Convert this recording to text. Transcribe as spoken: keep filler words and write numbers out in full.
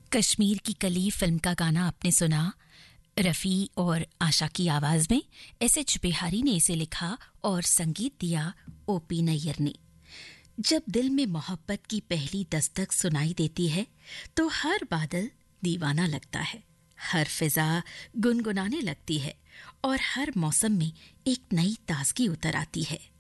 कश्मीर की कली फिल्म का गाना आपने सुना। रफ़ी और आशा की आवाज़ में एस एच बिहारी ने इसे लिखा और संगीत दिया ओ पी नैयर ने। जब दिल में मोहब्बत की पहली दस्तक सुनाई देती है तो हर बादल दीवाना लगता है, हर फिजा गुनगुनाने लगती है और हर मौसम में एक नई ताजगी उतर आती है।